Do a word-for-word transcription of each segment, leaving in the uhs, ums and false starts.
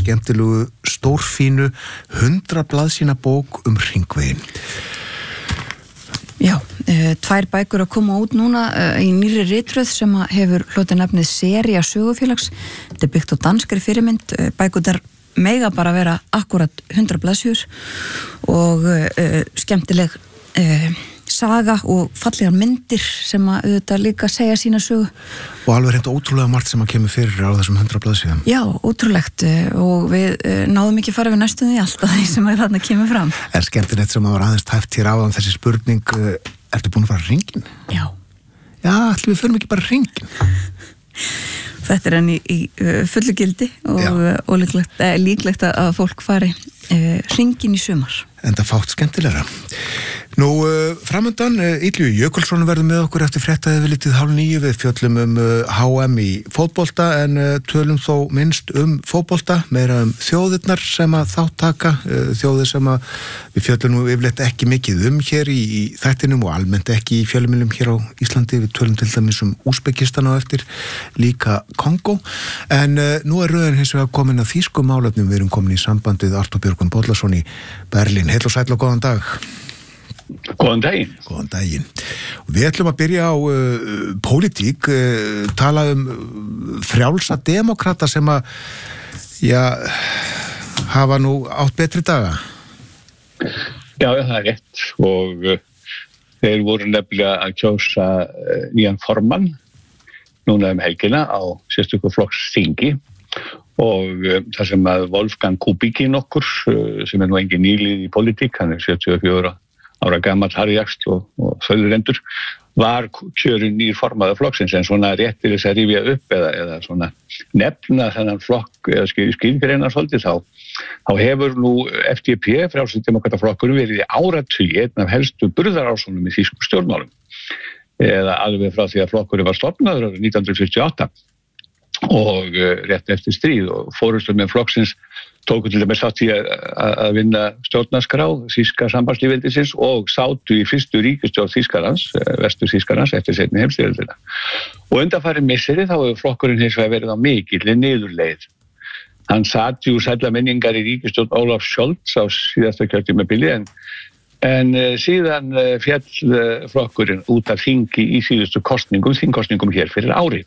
skemmtilegu, stórfínu, hundrað blaðsíðna bók um hringveginn. Já, uh, tvær bækur að koma út núna uh, í nýrri ritröð sem hefur hlotið nafnið Sería sögufélags. Þetta er byggt á danskri fyrirmynd. Uh, bækurnar mega bara vera akkurat hundrað blaðsíður og uh, skemmtileg uh, saga og fallegar myndir sem að auðvitað líka segja sína sögu. Og alveg reynd ótrúlega margt sem að kemur fyrir á þessum hundrað blaðsíðum. Já, ótrúlegt og við náðum ekki að fara við næstum því allt af því sem að þarna kemur fram. Er skemmtilegt sem að var aðeins tæft hér áðan þessi spurning, ertu búin að fara hringinn? Já. Já, ætlum við förum ekki bara hringinn. Þetta er enn í, í fullu gildi og, og líklegt, eh, líklegt að fólk fari eh, hringinn í sumar. En það fátt skemmtilegra. Nú, uh, framöndan, uh, Ilju Jökulsson verður með okkur eftir fréttaði við litið hálf níu við fjöllum um uh, H M í fótbolta en uh, tölum þó minnst um fótbolta, meira um þjóðirnar sem að þátt taka, uh, þjóðir sem að við fjöllum nú yfirleitt ekki mikið um hér í, í þættinum og almennt ekki í fjölmiðlum hér á Íslandi, við tölum til dæmis um Úsbekistan á eftir, líka Kongo, en uh, nú er röðin hins vegar komin að þýskum málefnum, við erum komin í sambandið Artur Björgvin Bollason í Berlín. Heill og sæll og góðan dag. Góðan daginn. Góðan daginn. Við ætlum að byrja á uh, pólitík, uh, tala um uh, frjálsa demokrata sem að, já, hafa nú átt betri daga. Já, já, það er rétt og uh, þeir voru nefnilega að kjósa uh, nýjan formann núna um helgina á sérstöku flokksþingi og uh, það sem að Wolfgang Kubicki nokkur, uh, sem er nú engin nýlið í pólitík, hann er sjötíu og fjögurra ára gamall harðjaxl og, og föðurendur, var kjörinn nýr formaður flokksins en svona rétt til þess að rifja upp eða, eða svona nefna þennan flokk eða skilgreina svolítið þá, þá hefur nú F D P, frjálsi demokrataflokkurinn, verið í áratugi einn af helstu burðarásónum í þýskum stjórnmálum eða alveg frá því að flokkurinn var stofnaður árið nítján hundruð fjörutíu og átta og uh, rétt eftir stríð og forystumenn flokksins tóku til dæmis þátt í að, að vinna stjórnarskrá þýska sambandslýðveldisins og sátu í fyrstu ríkisstjórn Þýskalands, vestur Þýskalands eftir seinni heimsstyrjöldina. Og undanfarin misseri þá hefur flokkurinn hins vegar verið á mikilli niðurleið. Hann sat jú sælla minningar í ríkisstjórn Olaf Scholz á síðasta kjörtímabili en, en síðan féll flokkurinn út af þingi í síðustu kosningum, þingkosningum hér fyrir ári.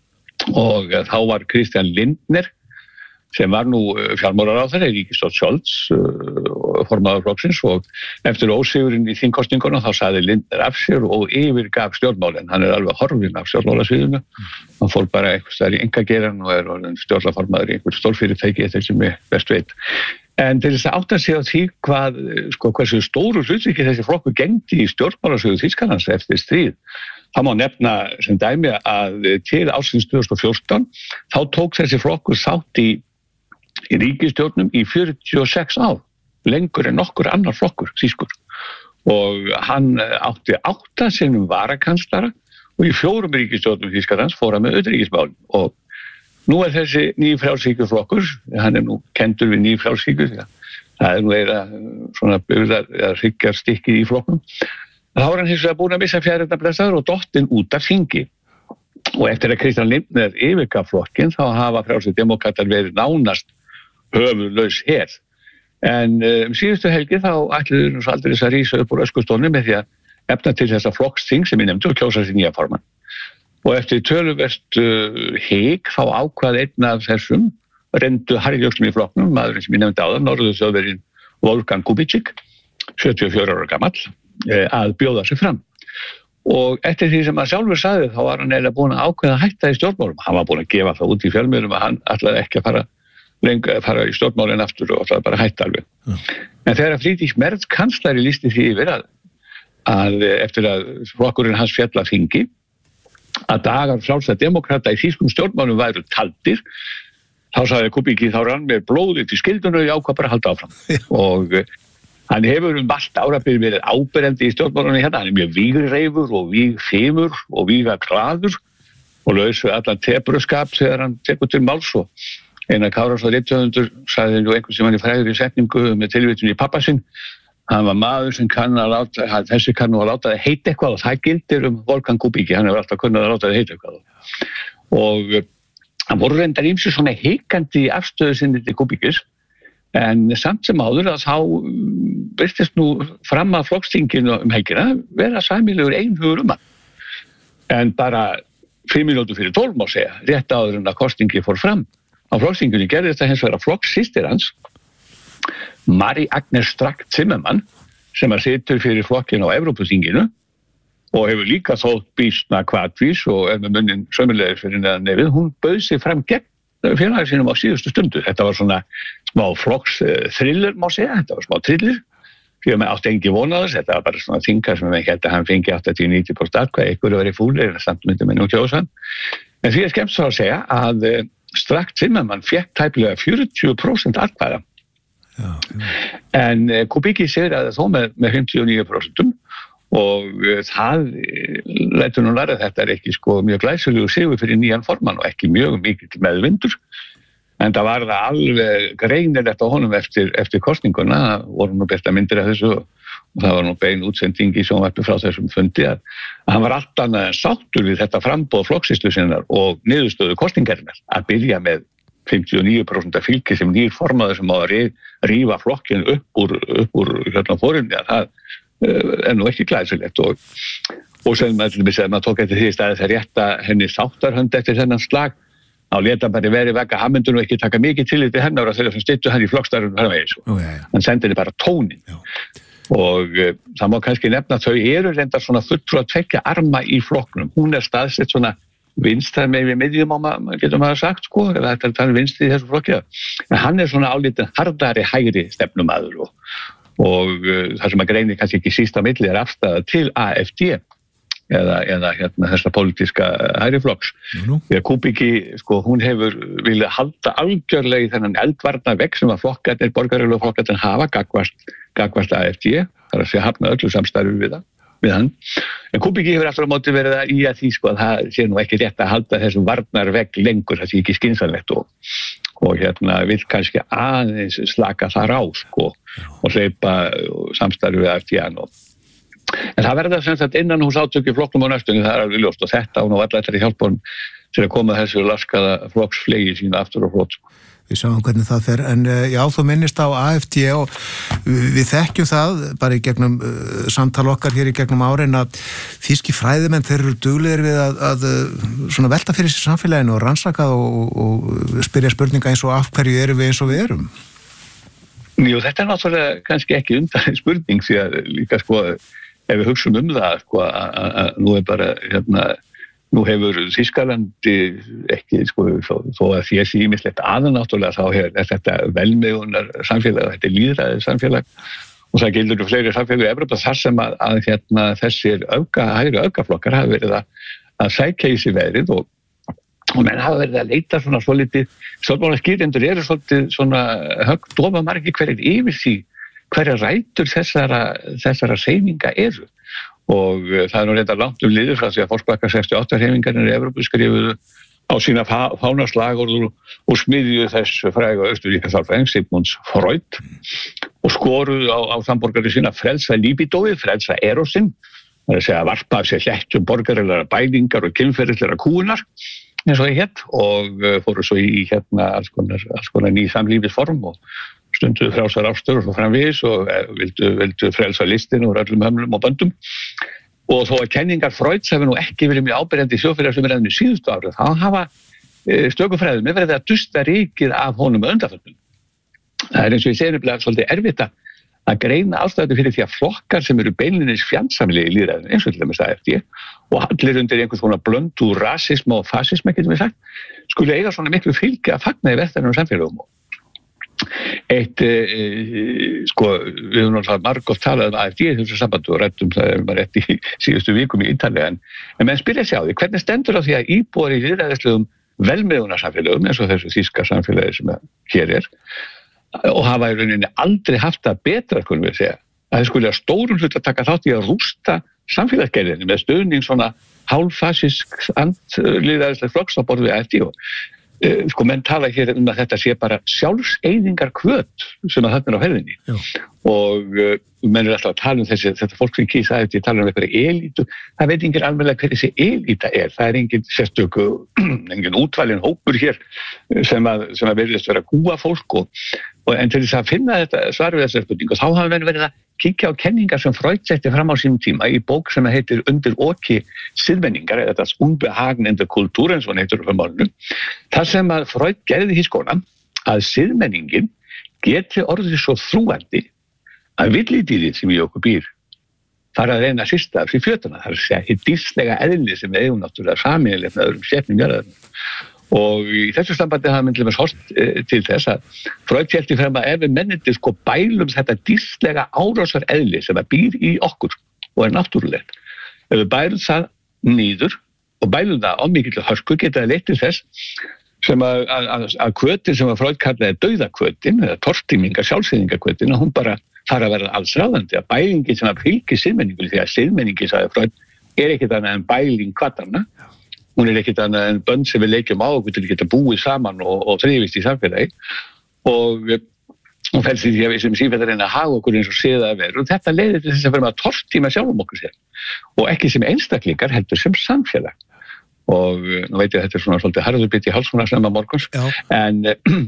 Og þá var Christian Lindner sem var nú fjármálaráðherra í ríkisstjórn Scholz, formaður flokksins og eftir ósigurinn í þingkosningunum þá sagði Lindner af sér og yfirgaf stjórnmálin. Hann er alveg horfinn af stjórnmálasviðinu. Hann fór bara eitthvað stær í einkageirann og er orðinn stjórnarformaður í einhver stórfyrirtæki eftir sem ég best veit. En til þess að átta sig á því hvað, sko, hversu stóru hlutverki þessi flokkur gegndi í stjórnmálasviðu Þýskalands eftir stríð. Það má nefna sem dæmi að til ársins tvö þúsund og fjórtán þá tók þessi flokkur þátt í í ríkisstjórnum í fjörutíu og sex ár, lengur en nokkur annar flokkur, þýskur. Og hann átti átta sinnum varakanslara og í fjórum ríkisstjórnum Þýskalands fór hann með utanríkismálin. Og nú er þessi nýfrjálshyggjuflokkur, hann er nú kendur við nýfrjálshyggju, það er nú eira svona byrðar að hryggja stikkið í flokknum. Þá er hann hins vegar búin að missa fjárhættarblessaður og dottinn út af þingi. Og eftir að Christian Lindner yfirgaf flokkinn þá hafa frjálsir demokratar verið nánast höfuðlaus her. En um síðustu helgi þá ætluðu nú aldrei þess að rísa upp úr öskustónni með því að efna til þessa flokksþing sem ég nefndi og kjósa sér nýja formann. Og eftir töluvert uh, hik þá ákvað einn af þessum reyndu harðjöxlum í flokknum, maðurinn sem ég nefndi áðan, norður þjóðverinn Wolfgang Kubicki, sjötíu og fjögurra ára gamall, eh, að bjóða sig fram. Og eftir því sem hann sjálfur sagði þá var hann eiginlega búin að ákveða að hætta í stjórnmálum. Hann var búin að gefa það út í fjölmiðlum að hann ætlaði ekki að fara lengi að fara í stjórnmálin aftur og ætlaði bara að hætta alveg. Ja. En þegar að Friedrich Merz kanslari lýsti því yfir að, að eftir að flokkurinn hans féll af þingi að dagar frjálsra demokrata í þýskum stjórnmálum væru taldir, þá sagði Kubicki þá rann með blóðið til skildunum og ég ákvað bara að halda áfram. Ja. Og hann hefur um allt árabil verið áberendi í stjórnmálunum hérna, hann er mjög vígreifur og vígfimur og vígaklaður og laus við allan tepruskap þegar hann tekur til máls og Einar Kárason rithöfundur sagði nú einhvern sem hann í frægri setningu með tilvitun í pappa sinn. Hann var maður sem kann að láta, þessi kann nú að láta það heita eitthvað og það gildir um Wolfgang Kubicki, hann hefur alltaf kunnað að láta það heita eitthvað. Og það voru reyndar ýmsir svona hikandi afstöðu sinni til Kubikis, en samt sem áður að þá virtist nú fram að flokksþinginu um helgina vera sameiginlegur einhugur um hann. En bara fimm mínútur fyrir tólf má segja, rétt áður en að kosningi fór fram á flokksþinginu gerðist það hins vegar að flokkssystir hans, Marie-Agnes Strack-Zimmermann, sem að situr fyrir flokkinu á Evrópuþinginu og hefur líka þótt býsna hvatvís og er með munnin sömulegir fyrir neðan nefið, hún bauð sig fram gegn félagar sínum á síðustu stundu. Þetta var svona smá flokks thriller má segja, þetta var smá thriller, því að maður átti engi vonaðast, þetta var bara svona þingar sem maður held að hann fengi áttatíu til níutíu prósent atkvæði, ykkur að vera fúlir, samt myndi með nú kjósa. En því er skemmt svo að segja að Strack-Zimmermann fékk tæplega fjörutíu prósent atkvæða. Já, já. En Kubicki segir að þó með, með fimmtíu og níu prósent og það lætur nú læra að þetta er ekki sko mjög glæsilegu sigur fyrir nýjan formann og ekki mjög mikið meðvindur. En það var það alveg greinilegt á honum eftir, eftir kosninguna, það voru nú besta myndir af þessu og það var nú bein útsending í sjónvarpi frá þessum fundi að, að hann var allt annað en sáttur við þetta framboð flokksýslu sinnar og niðurstöðu kosningarinnar að byrja með fimmtíu og níu prósent fylgi sem nýr formaður sem á að rífa flokkinn upp úr, upp úr hérna fórinni að það er nú ekki glæsilegt og, og sem maður, maður tók eftir því að það rétta henni sáttarhönd eftir þennan slag á leta bara verið vega, hann myndi nú ekki taka mikið tillit til hennar og þeirra sem styttu hann í flokkstarfum framvegis. Ó, já, já. Hann sendi henni bara tónin. Já. Og uh, það má kannski nefna að þau eru reyndar svona fulltrúa tveggja arma í flokknum. Hún er staðsett svona vinstra með við miðjum á maður, getur maður sagt, sko, eða þetta er þannig vinstri í þessu flokki. En hann er svona álítið hardari hægri stefnumaður og, og uh, það sem að greinir kannski ekki síst á milli er afstæða til A F D. eða, eða hérna, þessa pólitíska hægriflokks. Því að Kubicki, sko, hún hefur viljað halda algjörlega í þennan eldvarna vegg sem að flokkarnir, borgaralegu flokkarnir hafa gagvart, gagvart A F D, þar að sé hafna öllu samstarfi við það, við hann. En Kubicki hefur aftur á móti verið að í að því, sko, að það sé nú ekki rétt að halda þessum varnar vegg lengur, það sé ekki skynsamlegt og, og hérna vil kannski aðeins slaka þar á, sko, og hleypa samstarfi við A F D-an og en það verða sem sagt innan hús átökju flokknum á næstunni, það er alveg ljóst og þetta og nú allar þetta er hjálpa honum til að koma þessu laskaða flokksflegi sína aftur og flott. Við sjáum hvernig það fer, en já, þú minnist á A F D og við þekkjum það bara í gegnum uh, samtal okkar hér í gegnum árin að þýski fræðimenn þeir eru duglegir við að, að svona velta fyrir sér samfélaginu og rannsaka og, og spyrja spurninga eins og af hverju erum við eins og við erum. Jú, þetta er náttúrulega kannski ekki undan spurning því að líka sko ef við hugsum um það, sko, að nú er bara, hérna, nú hefur Þýskalandi ekki, sko, þó, þó að því að sé ýmislegt aðan náttúrulega þá er þetta velmegunar samfélag, þetta er lýðræðið samfélag og það gildur fleiri samfélag í Evrópa þar sem að, að hérna, þessir öfga, hægri öfgaflokkar hafa verið að, að sækja í sig veðrið og, og menn hafa verið að leita svona svolítið, svolítið skýrendur eru svolítið svona höggdóma margir hverjir yfir því hverja rætur þessara, þessara hreyfinga eru og uh, það er nú reynda langt um liður frá því að fólksbakka sextíu og átta hreyfingarnir í Evrópu skrifuðu á sína fánaslagorð og smiðjuðu þess fræga Austurríka sálfræðing Sigmunds Freud og skoruðu á, á samborgari sína frelsa líbidóið, frelsa erosinn, það er að segja varpa af sér hlættum borgarilega bælingar og kynferðislega kúunar eins og ég hétt og uh, fóru svo í hérna alls konar, alls konar ný samlífisform og stunduðu frjálsar ástöður og svo framvegis og vildu, vildu frelsa listin úr öllum hömlum og böndum og þó að kenningar Freuds hefur nú ekki verið mjög áberandi í þjóðfélagsumræðunni síðustu árið þá hafa stökufræðum verið að dusta ríkið af honum undanförnum. Það er eins og ég segi nefnilega svolítið erfitt að greina ástæðu fyrir því að flokkar sem eru beinlinis fjandsamlega í lýðræðinu eins og til dæmis A F D og allir undir einhvers konar blöndu rasisma og fasisma getum við sagt, skuli eiga svona miklu fylgi að fagna í vestrænum samfélögum. Eitt, e, sko, við höfum náttúrulega margótt talað um A F D í þessu sambandi og rættum það er maður rétt í síðustu vikum í Ítalíu en, en menn spyrja sig á því, hvernig stendur á því að íbúar í lýðræðislegum velmegunarsamfélögum eins og þessu þýska samfélagi sem hér er og hafa í rauninni aldrei haft það betra, skulum við segja, að þeir skuli að stórum hluta taka þátt í að rústa samfélagsgerðinni með stöðning svona hálffasísk andlýðræðisleg flokks á borð við A F D og uh, sko menn tala hér um að þetta sé bara sjálfseyðingar hvöt sem að þarna er á ferðinni. Já. Og uh, menn er alltaf að tala um þessi, þetta fólk sem kýsa að þetta tala um eitthvað elítu, það veit enginn alveg hver þessi elíta er, það er enginn sérstöku, enginn útvalinn hópur hér sem að, sem að verðist vera gúa fólk og, og en til þess að finna þetta svar við þessar spurningu, þá hafa menn verið að kíkja á kenningar sem Freud setti fram á sínum tíma í bók sem heitir Undir oki siðmenningar, eða þetta Unbehagen in der Kultur, eins og hann heitir frá málunum, þar sem að Freud gerði í skóna að siðmenningin geti orðið svo þrúandi að villidýrið sem í okkur býr fara að reyna að sýsta af sér fjötuna, það er að segja hitt dýrslega eðli sem við eigum náttúrulega sameiginlegt með öðrum skepnum jarðarinnar. Og í þessu sambandi hafa myndið með horft e, til þess að Freud héldi fram að ef við mennindi sko bælum þetta dýrslega árásar eðli sem að býr í okkur og er náttúrulegt, ef við bælum það nýður og bælum það á mikill hörku geta það leitt til þess sem að, að, að kvötin sem að Freud kallaði dauðakvötin eða tortíminga sjálfseyðingarkvötin og hún bara fara að vera alls ráðandi að bælingi sem að fylgir siðmenningu því að siðmenningi, sagði Freud, er ekkert annað en bæling kvadrana. Hún er ekkert annað en bönd sem við leikjum á okkur til að geta búið saman og, og þrifist í samfélagi og hún felst í því að við sem sífellt að reyna að hafa okkur eins og séð að vera og þetta leiðir til þess að vera með að tortíma sjálfum okkur sér og ekki sem einstaklingar heldur sem samfélag og nú veit ég að þetta er svona svolítið harður bit í hálsuna sem að morguns Já. En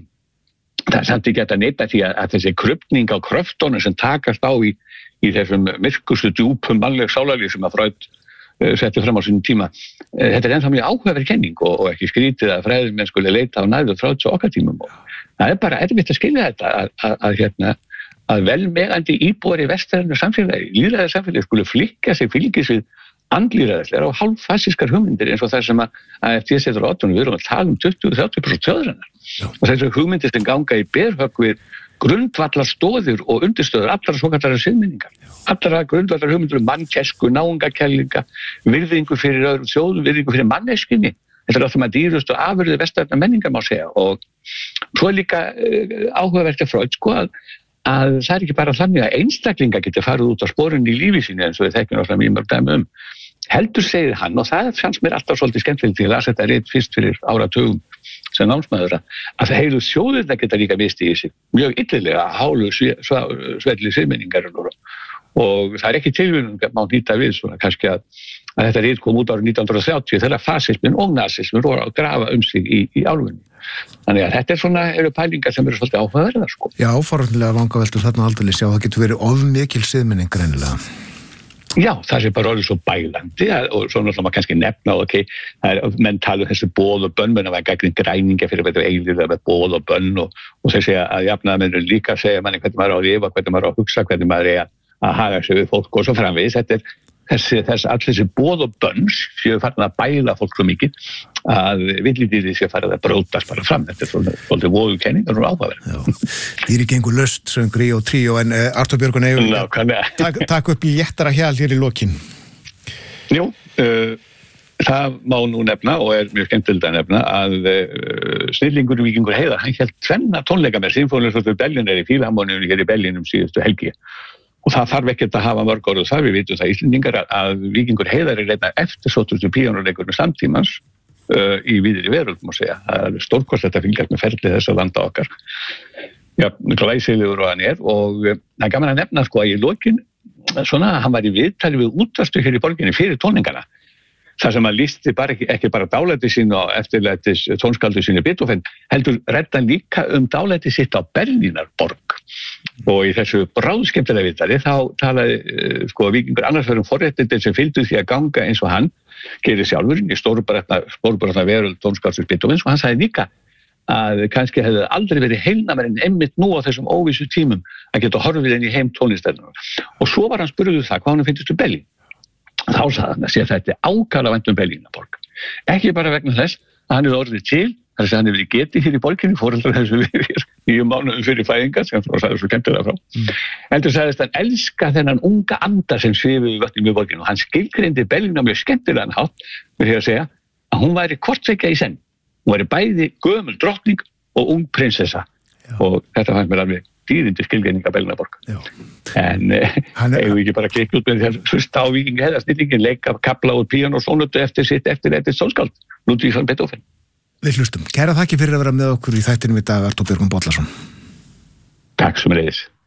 það er samt ekki að neita því að, að þessi krupning á kröftunum sem takast á í, í þessum myrkustu djúpum mannleg sálarlíf sem að Freud setti fram á sínum tíma. Þetta er ennþá mjög áhugaverð kenning og, og ekki skrítið að fræðimenn skuli leita á næðu Freuds og okkar tímum og það er bara erfitt að skilja þetta að, að, að, hérna, að velmegandi íbúar í vestrænu samfélagi, lýðræði samfélagi skuli flikka sig fylgis við andlýðræðislegar og hálffasískar hugmyndir eins og þar sem að A F D setur á áttunum við erum að tala um tuttugu til þrjátíu prósent þjóðarinnar og þessar hugmyndir sem ganga í berhögg við grundvallar stóðir og undirstöður allra svokallara siðmenningar. Allra grundvallar hugmyndir um mannkesku, náungakellinga, virðingu fyrir öðrum þjóðum, virðingu fyrir manneskinni. Þetta er alltaf maður dýrust og afurði vestræna menningar má segja og svo er líka uh, áhugavert að Freud sko að, að það er ekki bara þannig að einstaklinga getur farið út á sporin í lífi sínu eins og við þekkjum alltaf mjög mörg dæmi um. Heldur segir hann og það fannst mér alltaf svolítið skemmtilegt því að las þetta rit fyrst fyrir áratugum sem námsmaður að það heilu sjóðirna geta líka vist í þessi mjög illilega hálu svelli siðmenningar og það er ekki tilvíðum má nýta við svona kannski að, að þetta rit kom út árið nítján hundruð og þrjátíu þegar fasismin og nazismin voru að grafa um sig í, í álfunni. Þannig að þetta er svona eru pælingar sem eru svolítið áhugaverðar sko. Já, forvöldinlega vangaveltur þarna aldrei sjá það getur verið of mikil siðmenning greinilega. Já, það er bara orðið svo bælandi og svo náttúrulega maður kannski nefna og ok, það er menn tala um þessi boð og bönn menn að það er gagnrýnd græninga fyrir þetta eilíða með boð og bönn og, og þeir segja að jafnaðarmenn eru líka að segja manni hvernig maður á að lifa, hvernig maður á að hugsa, hvernig maður er að haga sig við fólk og svo framvegis. Þetta er þessi, þessi, allir þessi boð og bönn séu farin að bæla fólk svo mikið að villidýrið sé farið að brótast bara fram. Þetta er svona svolítið voðu kenningar og áhugaverð. Dýri gengur löst, söngri og tríó en uh, Arthur Björgun Eyjólfsson, takk, takk upp í léttara hjal hér í lokin. Jú, uh, það má nú nefna og er mjög skemmtilegt að nefna að uh, snillingur Víkingur Heiðar, hann hélt tvenna tónleika með Sinfóníuhljómsveit Berlínar í Fílharmoníunni hér í Berlínum síðustu helgi. Og það þarf ekkert að hafa mörg orð og það við vitum það Íslendingar að Víkingur Heiðar er einna eftirsóttustu píanóleikurinn samtímans uh, í víðri veröld má segja. Það er stórkostlegt að fylgjast með ferli þess að landa okkar. Já, glæsilegur og hann er og uh, það er gaman að nefna sko að í lokin svona hann var í viðtali við útvarpsstöð hér í borginni fyrir tónleikana. Það sem að lísti bara ekki, ekki bara dálæti sín og eftirlætis tónskaldu sínu Beethoven heldur reddan líka um dálæti sitt á Berlínarborg. Og í þessu bráðskemmtilega viðtali þá talaði uh, sko Víkingur annars vegar um forréttindin sem fylgdu því að ganga eins og hann gerir sjálfur í stórbrotna veröld tónskaldsins Beethovens og hann sagði líka að kannski hefði aldrei verið heilnæmari en einmitt nú á þessum óvissu tímum að geta horfið inn í heim tónlistarinnar. Og svo var hann spurður það hvað hann finnst um Berlín. Þá sagði hann að sé að þetta er ákaflega vænt um Berlínarborg. Ekki bara vegna þess að hann er orðið til, þess að hann hefur verið getið hér í borginni, foreldrar þessu fyrir nýju mánuðum fyrir fæðingar, sem frá sagði svo kemtilega frá. Mm. Heldur sagðist hann elska þennan unga anda sem svifuði vatnum í borginni og hann skilgreindi Berlín á mjög skemmtilegan hátt með því að segja að hún væri hvort tveggja í senn. Hún væri bæði gömul drottning og ung prinsessa. Já. Og þetta fannst mér alveg dýrindi skilgreining af Berlínarborg. En eh, er... eigum við ekki bara klikk út með því að hlusta á Víking Heiðar snillingin, leika kapla og píanósónutu eftir sitt eftir eftir tónskáld, Ludwig van Beethoven. Við hlustum. Kæra þakki fyrir að vera með okkur í þættinum í dag, Artur Björgvin Bollason. Takk sem leiðis.